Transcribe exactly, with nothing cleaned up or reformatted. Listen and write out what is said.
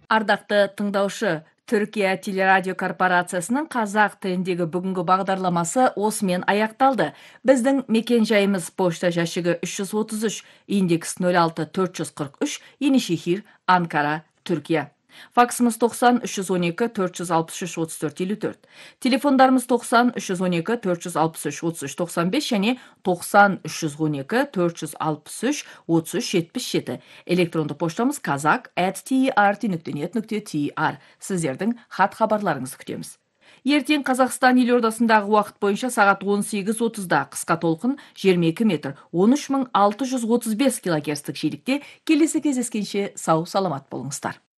Ардақты тыңдаушы, Түркия телерадио корпорациясының қазақ тіліндегі бүгінгі бағдарламасы осымен аяқталды. Біздің мекен жайымыз пошта жәшігі үш жүз отыз үш, индекс нөл алты төрт жүз қырық үш, Енишехир, Анкара, Түркия. Факсымыз тоқсан үш жүз он екі төрт жүз алпыс үш отыз төрт елу төрт. Телефондарымыз тоқсан үш жүз он екі төрт жүз алпыс үш отыз үш тоқсан бес және тоқсан үш жүз он екі төрт жүз алпыс үш отыз үш жетпіс жеті. Электронды поштамыз казак at trt нүкте нет нүкте tr. Сіздердің хат хабарларыңызды күтеміз. Ертең Қазақстан елордасындағы уақыт бойынша сағат он сегіз отызда қысқа толқын жиырма екі метр он үш мың алты жүз отыз бес килогерцтік жиілікте келесі кездескенше сау саламат болыңыздар.